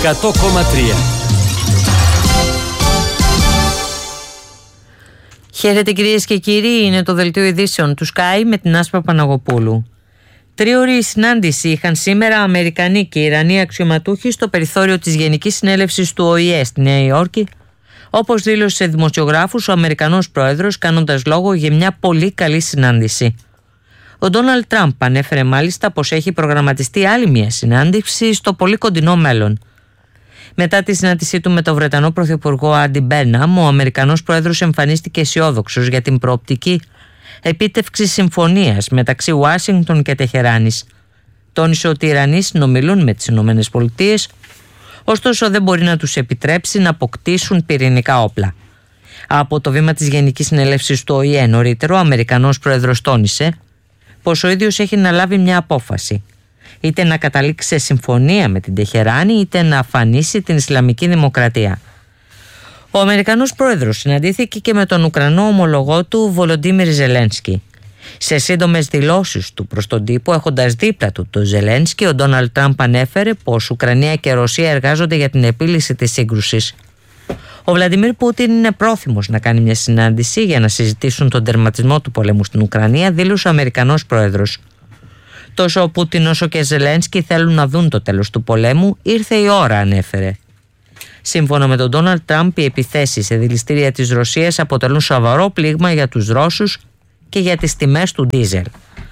100,3. Χαίρετε κυρίες και κύριοι, είναι το δελτίο ειδήσεων του Sky με την Άσπα Παναγοπούλου. Τρίωρη συνάντηση είχαν σήμερα Αμερικανοί και Ιρανοί αξιωματούχοι στο περιθώριο της Γενικής Συνέλευσης του ΟΗΕ στη Νέα Υόρκη, όπως δήλωσε σε δημοσιογράφους ο Αμερικανός πρόεδρος, κάνοντας λόγο για μια πολύ καλή συνάντηση. Ο Ντόναλντ Τραμπ ανέφερε μάλιστα πως έχει προγραμματιστεί άλλη μια συνάντηση στο πολύ κοντινό μέλλον. Μετά τη συνάντησή του με τον Βρετανό Πρωθυπουργό Άντι Μπέρναμ, ο Αμερικανός πρόεδρος εμφανίστηκε αισιόδοξος για την προοπτική επίτευξη συμφωνίας μεταξύ Ουάσιγκτον και Τεχεράνης. Τόνισε ότι οι Ιρανοί συνομιλούν με τις ΗΠΑ, ωστόσο δεν μπορεί να τους επιτρέψει να αποκτήσουν πυρηνικά όπλα. Από το βήμα της Γενικής Συνέλευσης του ΟΗΕ νωρίτερο, ο Αμερικανός πρόεδρος τόνισε πως ο ίδιος έχει να λάβει μια απόφαση. Είτε να καταλήξει σε συμφωνία με την Τεχεράνη, είτε να αφανίσει την Ισλαμική Δημοκρατία. Ο Αμερικανός πρόεδρος συναντήθηκε και με τον Ουκρανό ομολογό του Βολοντίμιρ Ζελένσκι. Σε σύντομες δηλώσεις του προς τον τύπο, έχοντας δίπλα του τον Ζελένσκι, ο Ντόναλντ Τραμπ ανέφερε πως Ουκρανία και Ρωσία εργάζονται για την επίλυση της σύγκρουσης. Ο Βλαντιμίρ Πούτιν είναι πρόθυμος να κάνει μια συνάντηση για να συζητήσουν τον τερματισμό του πολέμου στην Ουκρανία, δήλωσε ο Αμερικανός πρόεδρος. Τόσο ο Πούτιν όσο και Ζελένσκι θέλουν να δουν το τέλος του πολέμου, ήρθε η ώρα, ανέφερε. Σύμφωνα με τον Ντόναλντ Τραμπ, οι επιθέσεις σε δηληστήρια της Ρωσίας αποτελούν σοβαρό πλήγμα για τους Ρώσους και για τις τιμές του ντίζελ.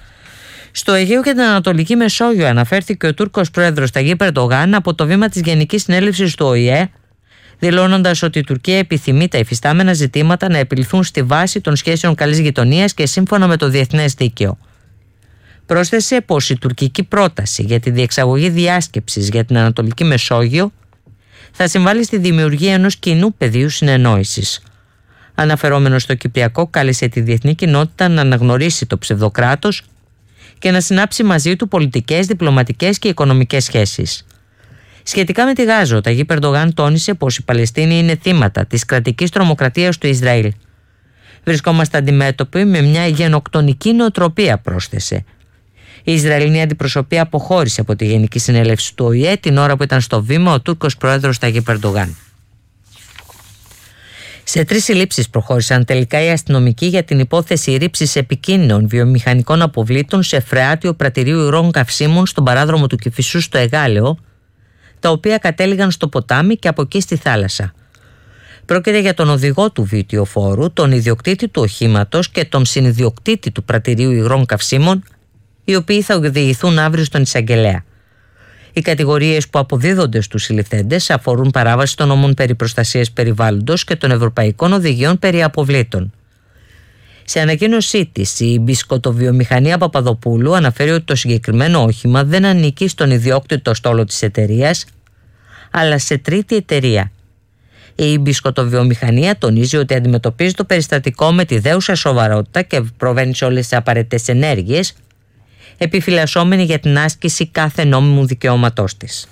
Στο Αιγαίο και την Ανατολική Μεσόγειο αναφέρθηκε ο Τούρκος πρόεδρος Ταγίπ Ερντογάν από το βήμα της Γενικής Συνέλευσης του ΟΗΕ, δηλώνοντας ότι η Τουρκία επιθυμεί τα υφιστάμενα ζητήματα να επιληθούν στη βάση των σχέσεων καλής γειτονίας και σύμφωνα με το διεθνές δίκαιο. Πρόσθεσε πως η τουρκική πρόταση για τη διεξαγωγή διάσκεψης για την Ανατολική Μεσόγειο θα συμβάλλει στη δημιουργία ενός κοινού πεδίου συνεννόησης. Αναφερόμενος στο Κυπριακό, κάλεσε τη διεθνή κοινότητα να αναγνωρίσει το ψευδοκράτος και να συνάψει μαζί του πολιτικές, διπλωματικές και οικονομικές σχέσεις. Σχετικά με τη Γάζα, ο Ταγίπ Ερντογάν τόνισε πως οι Παλαιστίνοι είναι θύματα της κρατικής τρομοκρατίας του Ισραήλ. Βρισκόμαστε αντιμέτωποι με μια γενοκτονική νοοτροπία, πρόσθεσε. Η Ισραηλινή αντιπροσωπεία αποχώρησε από τη Γενική Συνέλευση του ΟΗΕ την ώρα που ήταν στο βήμα ο Τούρκος πρόεδρος Ταγίπ Ερντογάν. Σε 3 συλλήψεις προχώρησαν τελικά οι αστυνομικοί για την υπόθεση ρήψης επικίνδυνων βιομηχανικών αποβλήτων σε φρεάτιο πρατηρίου υγρών καυσίμων στον παράδρομο του Κηφισού στο Εγάλεο, τα οποία κατέληγαν στο ποτάμι και από εκεί στη θάλασσα. Πρόκειται για τον οδηγό του βιτιοφόρου, τον ιδιοκτήτη του οχήματος και τον συνιδιοκτήτη του πρατηρίου υγρών καυσίμων, οι οποίοι θα οδηγηθούν αύριο στον εισαγγελέα. Οι κατηγορίες που αποδίδονται στους συλληφθέντες αφορούν παράβαση των νόμων περί προστασίας περιβάλλοντος και των ευρωπαϊκών οδηγιών περί αποβλήτων. Σε ανακοίνωσή της, η μπισκοτοβιομηχανία Παπαδοπούλου αναφέρει ότι το συγκεκριμένο όχημα δεν ανήκει στον ιδιόκτητο στόλο της εταιρείας, αλλά σε τρίτη εταιρεία. Η μπισκοτοβιομηχανία τονίζει ότι αντιμετωπίζει το περιστατικό με τη δέουσα σοβαρότητα και προβαίνει σε όλες τις απαραίτητες ενέργειες, επιφυλασσόμενη για την άσκηση κάθε νόμιμου δικαιώματός της.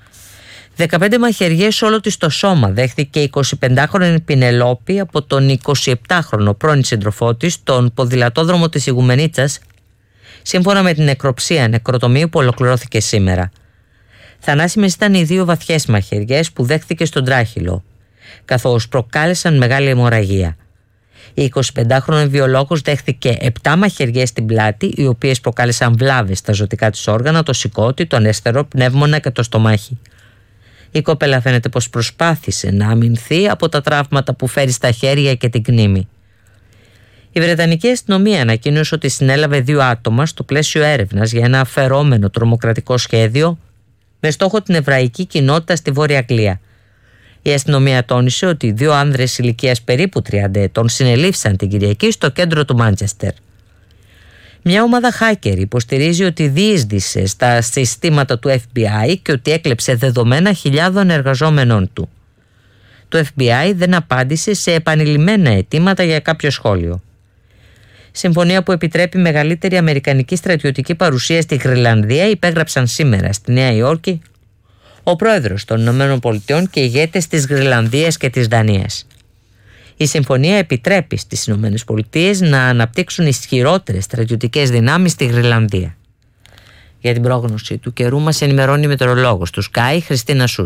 15 μαχαιριές σε όλο της το σώμα δέχθηκε η 25χρονη Πινελόπη από τον 27χρονο πρώην σύντροφό της, τον ποδηλατόδρομο της Ιγουμενίτσας, σύμφωνα με την νεκροψία νεκροτομείου που ολοκληρώθηκε σήμερα. Θανάσιμες ήταν οι 2 βαθιές μαχαιριές που δέχθηκε στον τράχυλο, καθώς προκάλεσαν μεγάλη αιμορραγία. Η 25χρονη βιολόγος δέχθηκε 7 μαχαιριές στην πλάτη, οι οποίες προκάλεσαν βλάβες στα ζωτικά της όργανα, το σηκώτη, τον έστερο, πνεύμονα και το στομάχι. Η κοπέλα φαίνεται πως προσπάθησε να αμυνθεί από τα τραύματα που φέρει στα χέρια και την κνήμη. Η Βρετανική αστυνομία ανακοίνωσε ότι συνέλαβε 2 άτομα στο πλαίσιο έρευνας για ένα αφαιρόμενο τρομοκρατικό σχέδιο με στόχο την εβραϊκή κοινότητα στη Βόρεια Αγγλία. Η αστυνομία τόνισε ότι 2 άνδρες ηλικίας περίπου 30 ετών συνελήφθησαν την Κυριακή στο κέντρο του Μάντσεστερ. Μια ομάδα hacker υποστηρίζει ότι διείσδησε στα συστήματα του FBI και ότι έκλεψε δεδομένα χιλιάδων εργαζόμενων του. Το FBI δεν απάντησε σε επανειλημμένα αιτήματα για κάποιο σχόλιο. Συμφωνία που επιτρέπει μεγαλύτερη αμερικανική στρατιωτική παρουσία στη Γροιλανδία υπέγραψαν σήμερα στη Νέα Υόρκη ο πρόεδρος των ΗΠΑ και ηγέτες της Γροιλανδίας και της Δανίας. Η συμφωνία επιτρέπει στις ΗΠΑ να αναπτύξουν ισχυρότερες στρατιωτικές δυνάμεις στη Γροιλανδία. Για την πρόγνωση του καιρού μας ενημερώνει η μετεωρολόγος του Sky, Χριστίνα Σούζη.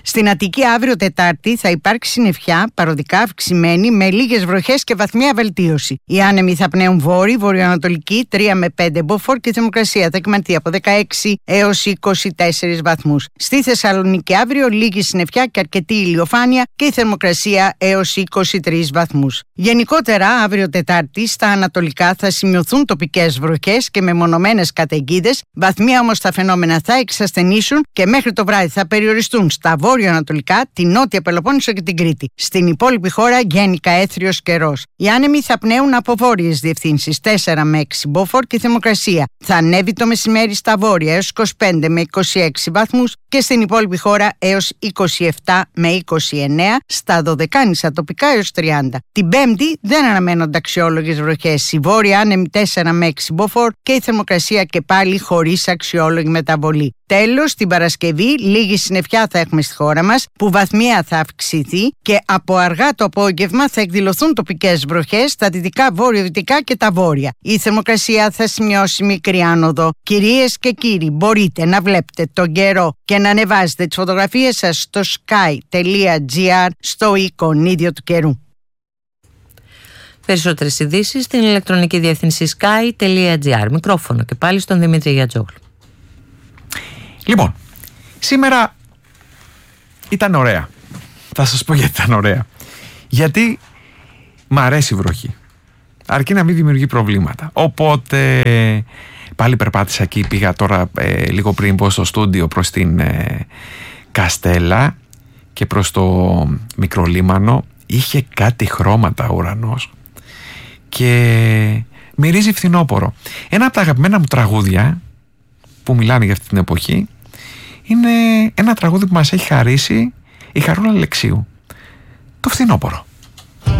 Στην Αττική αύριο Τετάρτη θα υπάρξει συννεφιά, παροδικά αυξημένη, με λίγες βροχές και βαθμία βελτίωση. Οι άνεμοι θα πνέουν βόρειοι, βορειοανατολική 3 με 5 μποφόρ και η θερμοκρασία θα κυμανθεί από 16 έως 24 βαθμούς. Στη Θεσσαλονίκη αύριο λίγη συννεφιά και αρκετή ηλιοφάνεια και η θερμοκρασία έως 23 βαθμούς. Γενικότερα αύριο Τετάρτη στα ανατολικά θα σημειωθούν τοπικές βροχές και μεμονωμένες καταιγίδες, βαθμία όμως τα φαινόμενα θα εξασθενήσουν και μέχρι το βράδυ θα περιοριστούν στα βόρειο-ανατολικά, την Νότια Πελοπόννησο και την Κρήτη. Στην υπόλοιπη χώρα γενικά έθριος καιρός. Οι άνεμοι θα πνέουν από βόρειες διευθύνσεις 4 με 6 μποφόρ και η θερμοκρασία θα ανέβει το μεσημέρι στα βόρεια έως 25 με 26 βαθμούς και στην υπόλοιπη χώρα έως 27 με 29, στα δωδεκάνησα τοπικά έως 30. Την Πέμπτη δεν αναμένονται αξιόλογες βροχές. Η βόρεια άνεμη 4 με 6 μποφόρ και η θερμοκρασία και πάλι χωρίς αξιόλογη μεταβολή. Τέλος, την Παρασκευή λίγη συννεφιά θα έχουμε στη χώρα μας, που βαθμία θα αυξηθεί και από αργά το απόγευμα θα εκδηλωθούν τοπικές βροχές στα δυτικά, βορειοδυτικά και τα βόρεια. Η θερμοκρασία θα σημειώσει μικρή άνοδο. Κυρίες και κύριοι, μπορείτε να βλέπετε τον καιρό και να ανεβάζετε τις φωτογραφίες σας στο sky.gr στο εικονίδιο του καιρού. Περισσότερες ειδήσεις στην ηλεκτρονική διεύθυνση sky.gr. Μικρόφωνο και πάλι στον Δημήτρη Γιατζόγλου. Λοιπόν, σήμερα ήταν ωραία. Θα σας πω γιατί ήταν ωραία. Γιατί μ' αρέσει η βροχή. Αρκεί να μην δημιουργεί προβλήματα. Οπότε πάλι περπάτησα εκεί. Πήγα τώρα λίγο πριν μπω στο στούντιο προς την Καστέλα και προς το Μικρολίμανο. Είχε κάτι χρώματα ο ουρανός και μυρίζει φθινόπορο. Ένα από τα αγαπημένα μου τραγούδια που μιλάνε για αυτή την εποχή είναι ένα τραγούδι που μας έχει χαρίσει η Χαρούλα Αλεξίου, το Φθινόπορο.